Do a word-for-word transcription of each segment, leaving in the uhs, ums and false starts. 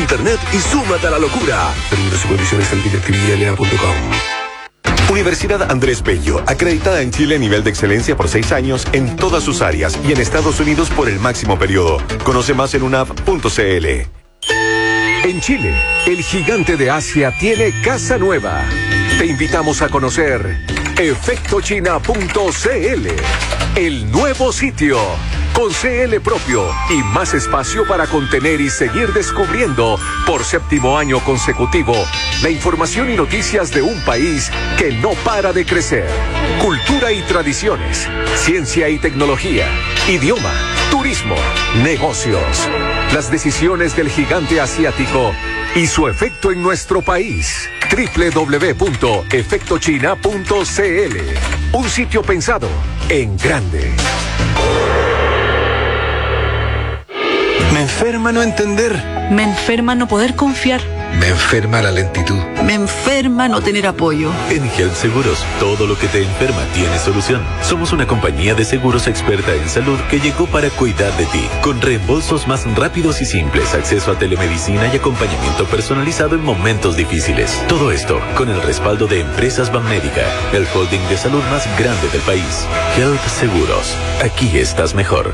internet y súmate a la locura. Términos y condiciones en directivi n a punto com. Universidad Andrés Bello, acreditada en Chile a nivel de excelencia por seis años en todas sus áreas y en Estados Unidos por el máximo periodo. Conoce más en unap punto c l. En Chile, el gigante de Asia tiene casa nueva. Te invitamos a conocer efecto china punto c l, el nuevo sitio, con C L propio y más espacio para contener y seguir descubriendo por séptimo año consecutivo la información y noticias de un país que no para de crecer. Cultura y tradiciones, ciencia y tecnología, idioma, turismo, negocios. Las decisiones del gigante asiático y su efecto en nuestro país. doble u doble u doble u punto efecto china punto c l. Un sitio pensado en grande. Me enferma no entender. Me enferma no poder confiar. Me enferma la lentitud. Me enferma no tener apoyo. En Health Seguros, todo lo que te enferma tiene solución. Somos una compañía de seguros experta en salud que llegó para cuidar de ti, con reembolsos más rápidos y simples, acceso a telemedicina y acompañamiento personalizado en momentos difíciles. Todo esto con el respaldo de Empresas Banmédica, el holding de salud más grande del país. Health Seguros, aquí estás mejor.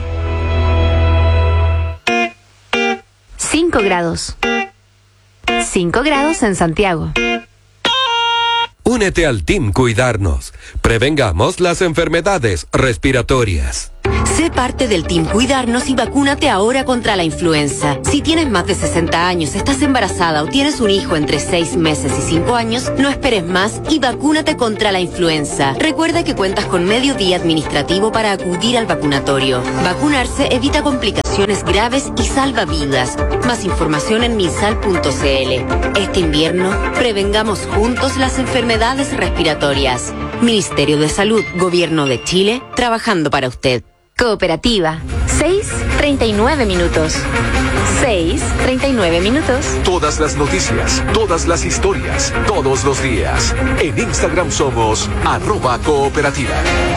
cinco grados. cinco grados en Santiago. Únete al Team Cuidarnos. Prevengamos las enfermedades respiratorias. Sé parte del Team Cuidarnos y vacúnate ahora contra la influenza. Si tienes más de sesenta años, estás embarazada o tienes un hijo entre seis meses y cinco años, no esperes más y vacúnate contra la influenza. Recuerda que cuentas con medio día administrativo para acudir al vacunatorio. Vacunarse evita complicaciones graves y salva vidas. Más información en minsal punto c l. Este invierno, prevengamos juntos las enfermedades respiratorias. Ministerio de Salud, Gobierno de Chile, trabajando para usted. Cooperativa. seis treinta y nueve minutos. seis treinta y nueve minutos. Todas las noticias, todas las historias, todos los días. En Instagram somos arroba cooperativa.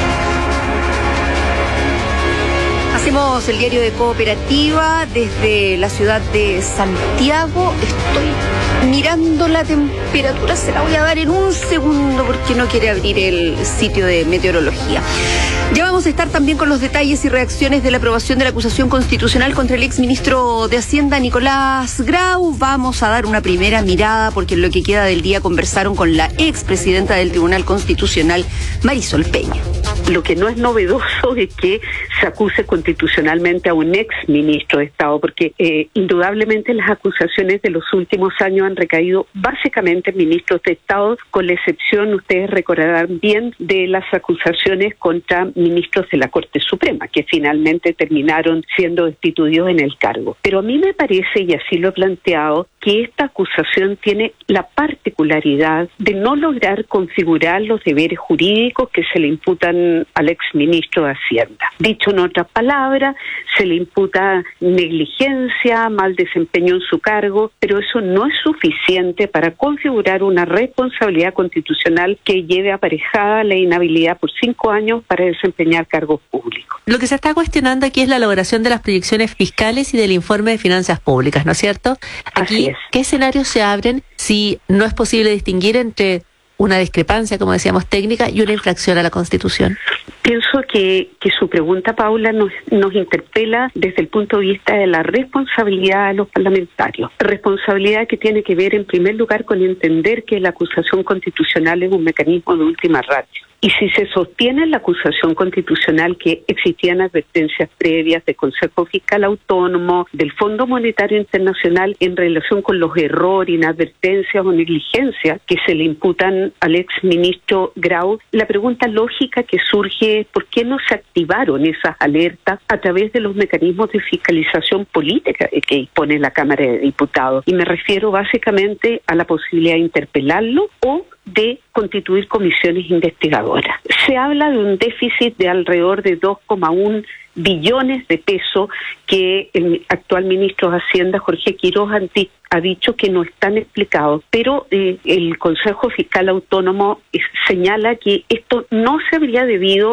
Hacemos el diario de Cooperativa desde la ciudad de Santiago. Estoy mirando la temperatura, se la voy a dar en un segundo porque no quiere abrir el sitio de meteorología. Ya vamos a estar también con los detalles y reacciones de la aprobación de la acusación constitucional contra el exministro de Hacienda, Nicolás Grau. Vamos a dar una primera mirada porque en lo que queda del día conversaron con la expresidenta del Tribunal Constitucional, Marisol Peña. Lo que no es novedoso es que se acuse constitucionalmente a un ex ministro de Estado, porque eh, indudablemente las acusaciones de los últimos años han recaído básicamente en ministros de Estado, con la excepción, ustedes recordarán bien, de las acusaciones contra ministros de la Corte Suprema, que finalmente terminaron siendo destituidos en el cargo. Pero a mí me parece, y así lo he planteado, que esta acusación tiene la particularidad de no lograr configurar los deberes jurídicos que se le imputan al exministro de Hacienda. Dicho en otras palabras, se le imputa negligencia, mal desempeño en su cargo, pero eso no es suficiente para configurar una responsabilidad constitucional que lleve aparejada la inhabilidad por cinco años para desempeñar cargos públicos. Lo que se está cuestionando aquí es la elaboración de las proyecciones fiscales y del informe de finanzas públicas, ¿no es cierto? Aquí, Así es. ¿qué escenarios se abren si no es posible distinguir entre una discrepancia, como decíamos, técnica y una infracción a la Constitución? Pienso que, que su pregunta, Paula, nos, nos interpela desde el punto de vista de la responsabilidad de los parlamentarios. Responsabilidad que tiene que ver, en primer lugar, con entender que la acusación constitucional es un mecanismo de última ratio. Y si se sostiene en la acusación constitucional que existían advertencias previas del Consejo Fiscal Autónomo, del Fondo Monetario Internacional en relación con los errores, inadvertencias o negligencias que se le imputan al exministro Grau, la pregunta lógica que surge es ¿por qué no se activaron esas alertas a través de los mecanismos de fiscalización política que dispone la Cámara de Diputados? Y me refiero básicamente a la posibilidad de interpelarlo o de constituir comisiones investigadoras. Se habla de un déficit de alrededor de dos coma uno billones de pesos que el actual ministro de Hacienda, Jorge Quiroz, ha dicho que no están explicados, pero eh, el Consejo Fiscal Autónomo eh, señala que esto no se habría debido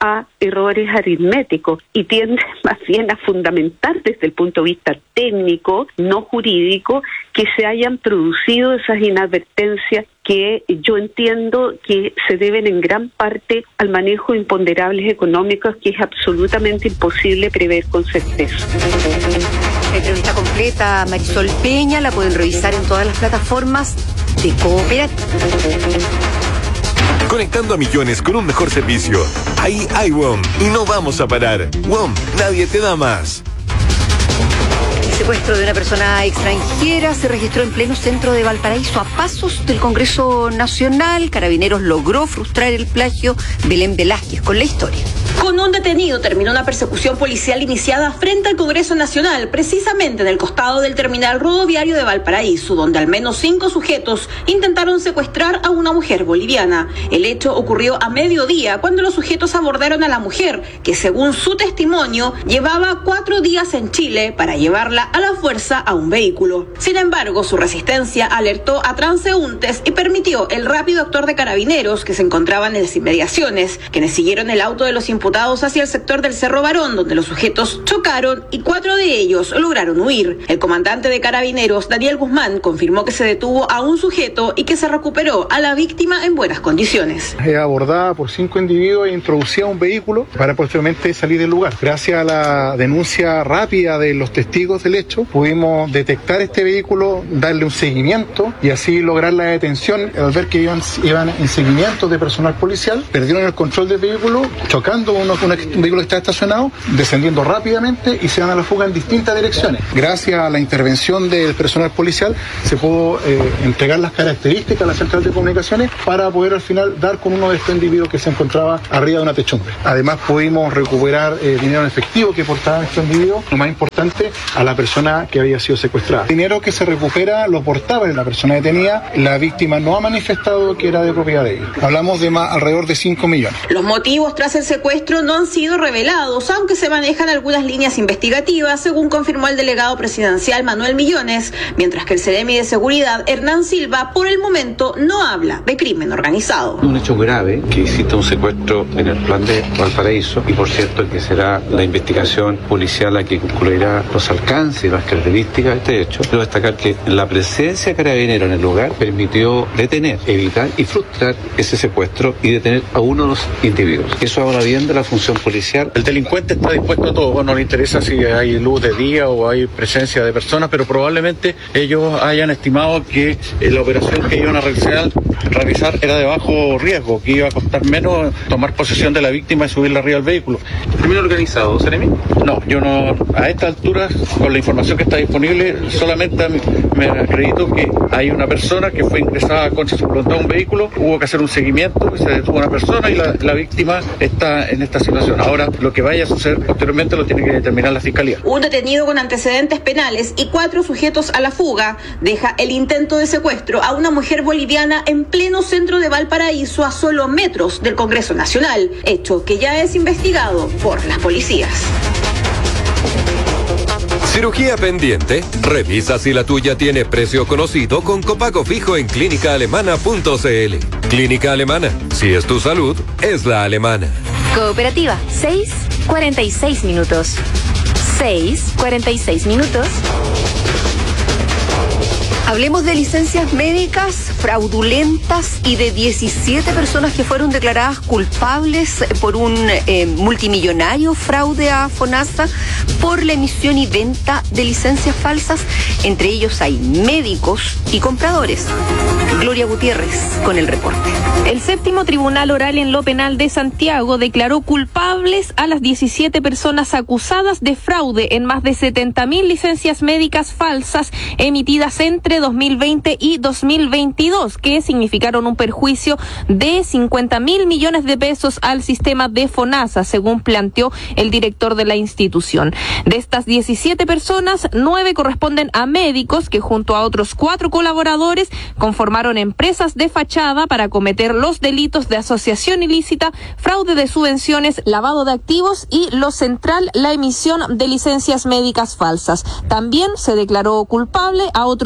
a errores aritméticos y tiende más bien a fundamentar desde el punto de vista técnico, no jurídico, que se hayan producido esas inadvertencias que yo entiendo que se deben en gran parte al manejo de imponderables económicos que es absolutamente imposible prever con certeza. La entrevista completa, Marisol Peña, la pueden revisar en todas las plataformas de Cooperativa. Conectando a millones con un mejor servicio. Ahí hay W O M y no vamos a parar. W O M, nadie te da más. El secuestro de una persona extranjera se registró en pleno centro de Valparaíso, a pasos del Congreso Nacional. Carabineros logró frustrar el plagio. Belén Velázquez con la historia. Con un detenido terminó una persecución policial iniciada frente al Congreso Nacional, precisamente en el costado del terminal rodoviario de Valparaíso, donde al menos cinco sujetos intentaron secuestrar a una mujer boliviana. El hecho ocurrió a mediodía, cuando los sujetos abordaron a la mujer, que según su testimonio llevaba cuatro días en Chile para llevarla a la fuerza a un vehículo. Sin embargo, su resistencia alertó a transeúntes y permitió el rápido actuar de carabineros que se encontraban en las inmediaciones, quienes siguieron el auto de los imputados hacia el sector del Cerro Barón, donde los sujetos chocaron y cuatro de ellos lograron huir. El comandante de Carabineros, Daniel Guzmán, confirmó que se detuvo a un sujeto y que se recuperó a la víctima en buenas condiciones. Es abordada por cinco individuos e introducida a un vehículo para posteriormente salir del lugar. Gracias a la denuncia rápida de los testigos del hecho, pudimos detectar este vehículo, darle un seguimiento y así lograr la detención. Al ver que iban, iban en seguimiento de personal policial, perdieron el control del vehículo, chocando uno con un vehículo que está estacionado, descendiendo rápidamente y se dan a la fuga en distintas direcciones. Gracias a la intervención del personal policial se pudo eh, entregar las características a la central de comunicaciones para poder al final dar con uno de estos individuos que se encontraba arriba de una techumbre. Además pudimos recuperar eh, dinero en efectivo que portaban estos individuos, lo más importante, a la persona que había sido secuestrada. El dinero que se recupera lo portaba la persona detenida, la víctima no ha manifestado que era de propiedad de ella. Hablamos de más, alrededor de cinco millones. Los motivos tras el secuestro no han sido revelados, aunque se manejan algunas líneas investigativas, según confirmó el delegado presidencial Manuel Millones, mientras que el Ceremi de Seguridad, Hernán Silva, por el momento no habla de crimen organizado. Un hecho grave que existe un secuestro en el plan de Valparaíso y por cierto que será la investigación policial la que concluirá los alcances y las características de este hecho. Quiero destacar que la presencia de carabineros en el lugar permitió detener, evitar y frustrar ese secuestro y detener a uno de los individuos. Eso habla bien de la función policial. El delincuente está dispuesto a todo. Bueno, no le interesa si hay luz de día o hay presencia de personas, pero probablemente ellos hayan estimado que la operación que iban a realizar, realizar era de bajo riesgo, que iba a costar menos tomar posesión de la víctima y subirla arriba al vehículo. ¿Crimen organizado, Ceremi? No, yo no, a esta altura, con la información que está disponible, solamente me acredito que hay una persona que fue ingresada contra su voluntad a un vehículo, hubo que hacer un seguimiento, se detuvo una persona y la, la víctima está en esta situación. Ahora, lo que vaya a suceder posteriormente lo tiene que determinar la Fiscalía. Un detenido con antecedentes penales y cuatro sujetos a la fuga deja el intento de secuestro a una mujer boliviana en pleno centro de Valparaíso, a solo metros del Congreso Nacional, hecho que ya es investigado por las policías. ¿Cirugía pendiente? Revisa si la tuya tiene precio conocido con copago fijo en clínica alemana punto c l. Clínica Alemana. Si es tu salud, es la alemana. Cooperativa, seis cuarenta y seis minutos. seis cuarenta y seis minutos. Hablemos de licencias médicas fraudulentas y de diecisiete personas que fueron declaradas culpables por un eh, multimillonario fraude a FONASA por la emisión y venta de licencias falsas. Entre ellos hay médicos y compradores. Gloria Gutiérrez con el reporte. El séptimo tribunal oral en lo penal de Santiago declaró culpables a las diecisiete personas acusadas de fraude en más de setenta mil licencias médicas falsas emitidas entre dos mil veinte y dos mil veintidós, que significaron un perjuicio de cincuenta mil millones de pesos al sistema de FONASA, según planteó el director de la institución. De estas diecisiete personas, nueve corresponden a médicos que junto a otros cuatro colaboradores conformaron empresas de fachada para cometer los delitos de asociación ilícita, fraude de subvenciones, lavado de activos y, lo central, la emisión de licencias médicas falsas. También se declaró culpable a otros cuatro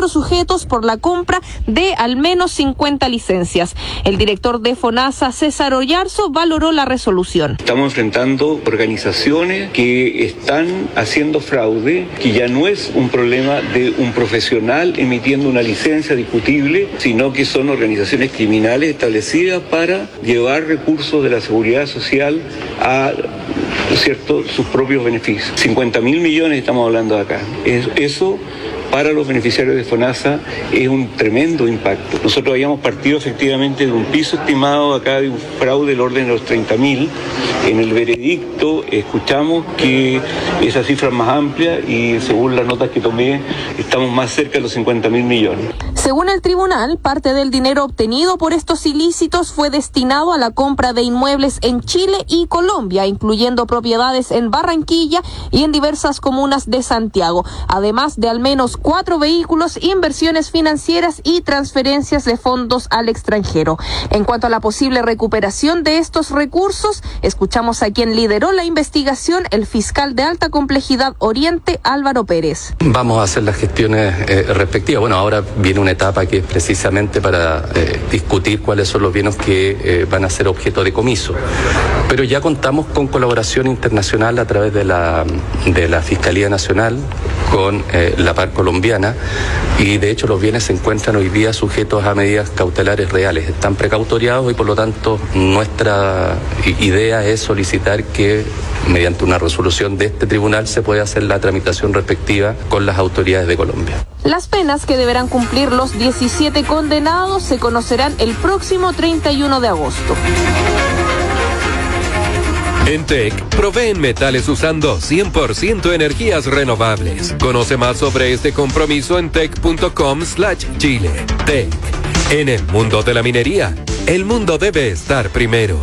cuatro sujetos por la compra de al menos cincuenta licencias. El director de FONASA, César Oyarzo, valoró la resolución. Estamos enfrentando organizaciones que están haciendo fraude, que ya no es un problema de un profesional emitiendo una licencia discutible, sino que son organizaciones criminales establecidas para llevar recursos de la seguridad social a, ¿cierto?, sus propios beneficios. cincuenta mil millones estamos hablando de acá. Es, eso para los beneficiarios de FONASA es un tremendo impacto. Nosotros habíamos partido efectivamente de un piso estimado acá de un fraude del orden de los treinta mil. En el veredicto escuchamos que esa cifra es más amplia y según las notas que tomé estamos más cerca de los cincuenta mil millones. Según el tribunal, parte del dinero obtenido por estos ilícitos fue destinado a la compra de inmuebles en Chile y Colombia, incluyendo propiedades en Barranquilla y en diversas comunas de Santiago, además de al menos cuatro vehículos, inversiones financieras y transferencias de fondos al extranjero. En cuanto a la posible recuperación de estos recursos, escuchamos a quien lideró la investigación, el fiscal de alta complejidad Oriente, Álvaro Pérez. Vamos a hacer las gestiones eh, respectivas. Bueno, ahora viene una etapa que es precisamente para eh, discutir cuáles son los bienes que eh, van a ser objeto de comiso. Pero ya contamos con colaboración internacional a través de la, de la Fiscalía Nacional con eh, la Par colombiana, y de hecho los bienes se encuentran hoy día sujetos a medidas cautelares reales, están precautoriados y por lo tanto nuestra idea es solicitar que mediante una resolución de este tribunal se pueda hacer la tramitación respectiva con las autoridades de Colombia. Las penas que deberán cumplir los diecisiete condenados se conocerán el próximo treinta y uno de agosto. En T E C, proveen metales usando cien por ciento energías renovables. Conoce más sobre este compromiso en tec.com slash Chile. T E C. En el mundo de la minería, el mundo debe estar primero.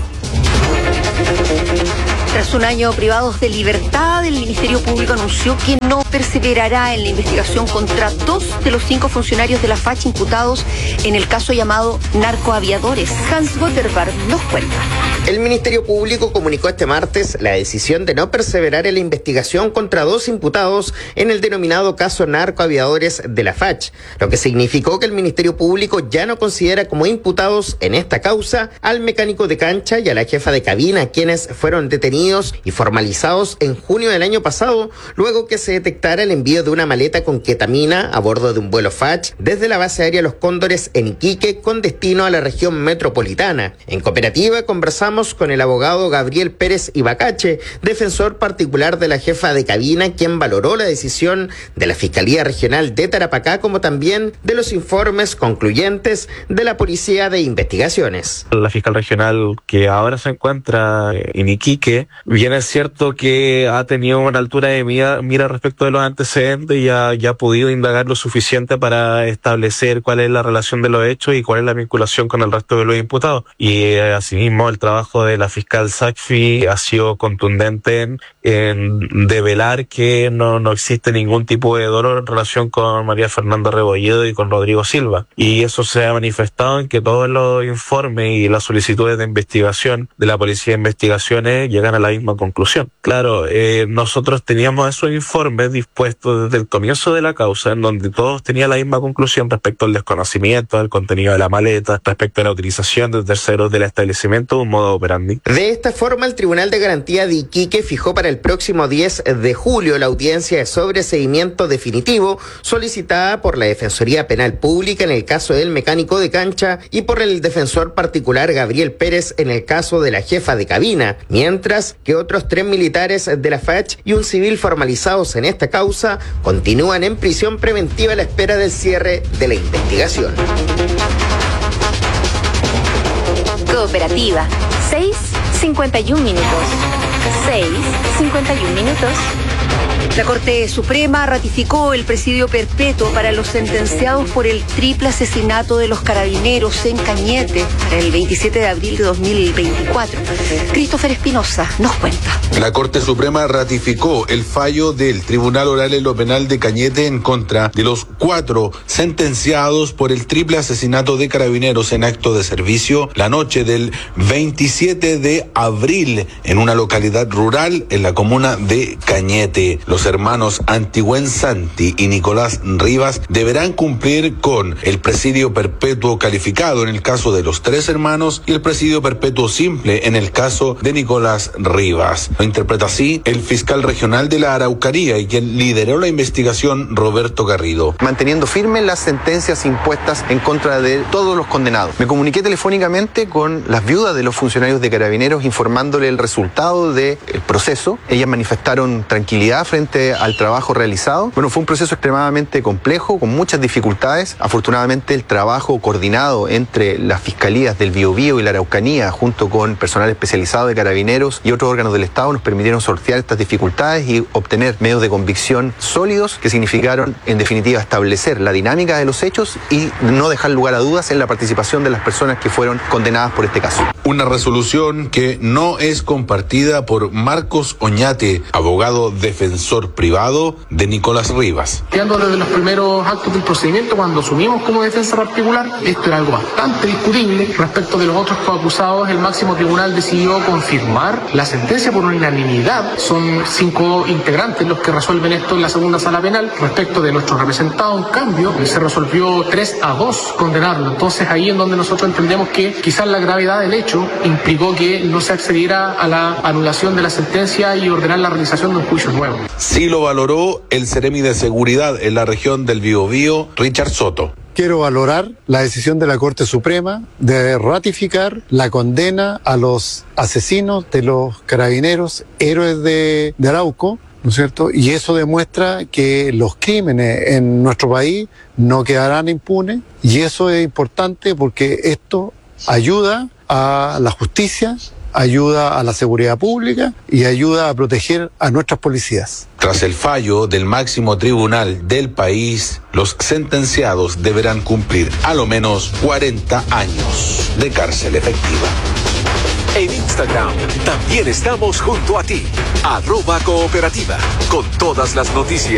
Tras un año privados de libertad, el Ministerio Público anunció que no perseverará en la investigación contra dos de los cinco funcionarios de la F A C H imputados en el caso llamado narcoaviadores. Hans Gotterberg nos cuenta. El Ministerio Público comunicó este martes la decisión de no perseverar en la investigación contra dos imputados en el denominado caso narcoaviadores de la F A C H, lo que significó que el Ministerio Público ya no considera como imputados en esta causa al mecánico de cancha y a la jefa de cabina, quienes fueron detenidos y formalizados en junio del año pasado, luego que se detectara el envío de una maleta con ketamina a bordo de un vuelo F A C H desde la base aérea Los Cóndores en Iquique con destino a la región metropolitana. En Cooperativa conversamos con el abogado Gabriel Pérez Ibacache, defensor particular de la jefa de cabina, quien valoró la decisión de la Fiscalía Regional de Tarapacá, como también de los informes concluyentes de la Policía de Investigaciones. La fiscal regional que ahora se encuentra en Iquique, bien es cierto que ha tenido una altura de mira, mira respecto de los antecedentes y ha, ya ha podido indagar lo suficiente para establecer cuál es la relación de los hechos y cuál es la vinculación con el resto de los imputados. Y eh, asimismo el trabajo de la fiscal Sacfi ha sido contundente en, en develar que no, no existe ningún tipo de dolor en relación con María Fernanda Rebolledo y con Rodrigo Silva. Y eso se ha manifestado en que todos los informes y las solicitudes de investigación de la Policía de Investigaciones llegan a la misma conclusión. Claro, eh, nosotros teníamos esos informes dispuestos desde el comienzo de la causa, en donde todos tenían la misma conclusión respecto al desconocimiento del contenido de la maleta, respecto a la utilización de terceros del establecimiento de un modo operandi. De esta forma, el Tribunal de Garantía de Iquique fijó para el próximo diez de julio la audiencia de sobreseimiento definitivo solicitada por la Defensoría Penal Pública en el caso del mecánico de cancha y por el defensor particular Gabriel Pérez en el caso de la jefa de cabina, mientras que otros tres militares de la F A C H y un civil formalizados en esta causa continúan en prisión preventiva a la espera del cierre de la investigación. Cooperativa, seis cincuenta y un minutos. seis cincuenta y un minutos. La Corte Suprema ratificó el presidio perpetuo para los sentenciados por el triple asesinato de los carabineros en Cañete para el veintisiete de abril de dos mil veinticuatro. Christopher Espinosa nos cuenta. La Corte Suprema ratificó el fallo del Tribunal Oral en lo Penal de Cañete en contra de los cuatro sentenciados por el triple asesinato de carabineros en acto de servicio la noche del veintisiete de abril en una localidad rural en la comuna de Cañete. Oñate. Los hermanos Antigüen Santi y Nicolás Rivas deberán cumplir con el presidio perpetuo calificado en el caso de los tres hermanos y el presidio perpetuo simple en el caso de Nicolás Rivas. Lo interpreta así el fiscal regional de la Araucanía y quien lideró la investigación, Roberto Garrido. Manteniendo firmes las sentencias impuestas en contra de todos los condenados. Me comuniqué telefónicamente con las viudas de los funcionarios de Carabineros informándole el resultado del proceso. Ellas manifestaron tranquilidad frente al trabajo realizado. Bueno, fue un proceso extremadamente complejo, con muchas dificultades. Afortunadamente, el trabajo coordinado entre las fiscalías del Biobío y la Araucanía, junto con personal especializado de Carabineros y otros órganos del Estado, nos permitieron sortear estas dificultades y obtener medios de convicción sólidos que significaron, en definitiva, establecer la dinámica de los hechos y no dejar lugar a dudas en la participación de las personas que fueron condenadas por este caso. Una resolución que no es compartida por Marcos Oñate, abogado defensor privado de Nicolás Rivas. Quedando desde los primeros actos del procedimiento, cuando asumimos como defensa particular, esto era algo bastante discutible. Respecto de los otros coacusados, el máximo tribunal decidió confirmar la sentencia por unanimidad. Son cinco integrantes los que resuelven esto en la segunda sala penal. Respecto de nuestro representado, en cambio, se resolvió tres a dos condenarlo. Entonces ahí en donde nosotros entendemos que quizás la gravedad del hecho implicó que no se accediera a la anulación de la sentencia y ordenar la realización de un juicio nuevo. Sí lo valoró el Seremi de Seguridad en la región del Biobío, Richard Soto. Quiero valorar la decisión de la Corte Suprema de ratificar la condena a los asesinos de los carabineros, héroes de, de Arauco, ¿no es cierto? Y eso demuestra que los crímenes en nuestro país no quedarán impunes, y eso es importante porque esto ayuda a la justicia, ayuda a la seguridad pública y ayuda a proteger a nuestras policías. Tras el fallo del máximo tribunal del país, los sentenciados deberán cumplir a lo menos cuarenta años de cárcel efectiva. En Instagram también estamos junto a ti, arroba cooperativa, con todas las noticias.